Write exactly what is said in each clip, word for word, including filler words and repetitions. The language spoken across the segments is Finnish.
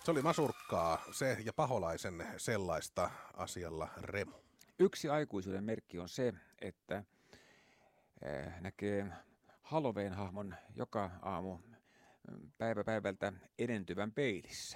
Se oli Masurkkaa, se ja Paholaisen sellaista asialla Remu. Yksi aikuisuuden merkki on se, että näkee Halloween-hahmon joka aamu päivä päivältä edentyvän peilissä.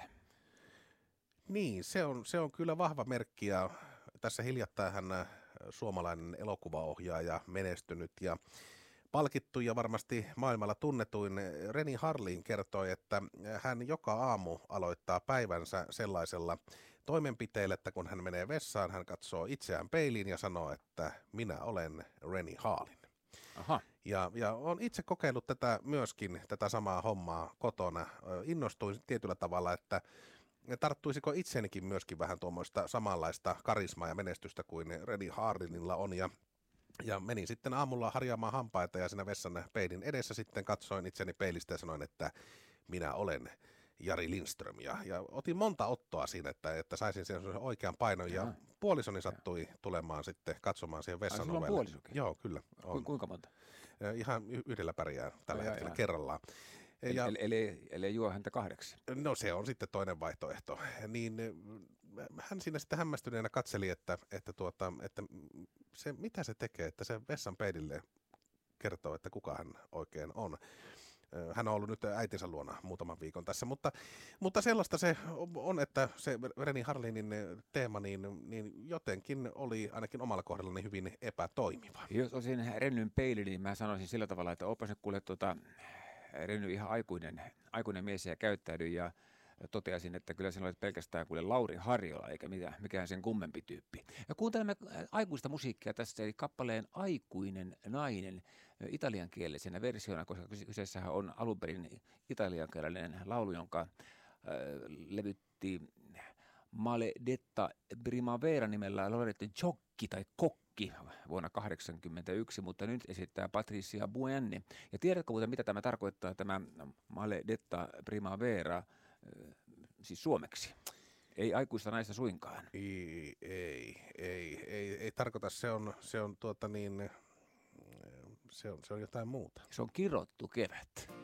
Niin, se on, se on kyllä vahva merkki ja tässä hiljattain hän suomalainen elokuvaohjaaja menestynyt ja palkittu ja varmasti maailmalla tunnetuin Renny Harlin kertoi, että hän joka aamu aloittaa päivänsä sellaisella toimenpiteellä, että kun hän menee vessaan, hän katsoo itseään peiliin ja sanoo, että minä olen Renny Harlin. Aha. Ja, ja olen itse kokeillut tätä myöskin, tätä samaa hommaa kotona. Innostuin tietyllä tavalla, että tarttuisiko itsenikin myöskin vähän tuommoista samanlaista karismaa ja menestystä kuin Renny Harlinilla on. Ja, ja menin sitten aamulla harjaamaan hampaita ja siinä vessan peilin edessä sitten katsoin itseni peilistä ja sanoin, että minä olen Jari Lindström. Ja, ja otin monta ottoa siinä, että, että saisin sen oikean painon ja, ja puolisoni sattui ja. tulemaan sitten katsomaan siihen vessan ovelle. Ai, sulla on puolisokin? Joo, kyllä. On. Kuinka monta? Ihan yhdellä pärjää tällä ja, hetkellä ja. kerrallaan. Ja, eli, eli, eli juo häntä kahdeksi. No se on sitten toinen vaihtoehto. Niin hän siinä sitten hämmästyneenä katseli, että, että, tuota, että se, mitä se tekee, että se vessan peilille kertoo, että kuka hän oikein on. Hän on ollut nyt äitinsä luona muutaman viikon tässä, mutta, mutta sellaista se on, että se Renny Harlinin teema niin, niin jotenkin oli ainakin omalla kohdallani hyvin epätoimiva. Jos olisin Rennyn peili, niin mä sanoisin sillä tavalla, että opas nyt kuule tuota, Renny ihan aikuinen, aikuinen mies ja käyttäydy ja toteaisin, että kyllä siinä olet pelkästään kuule Lauri Harjola eikä mikään, mikään sen kummempi tyyppi. Ja kuuntelemme aikuista musiikkia tässä, eli kappaleen Aikuinen nainen italiankielisenä versiona, koska kyseessähän on alun perin italiankielinen laulu, jonka äh, levytti Maledetta Primavera nimellä Loretto Ciocchi tai Kokki vuonna kahdeksankymmentäyksi, mutta nyt esittää Patricia Buenni. Ja tiedätkö muuten, mitä tämä tarkoittaa, tämä Maledetta Primavera, siis suomeksi? Ei aikuista naista suinkaan. Ei, ei, ei, ei, ei tarkoita, se on, se on tuota niin, se on, se on jotain muuta. Se on kirottu kevät.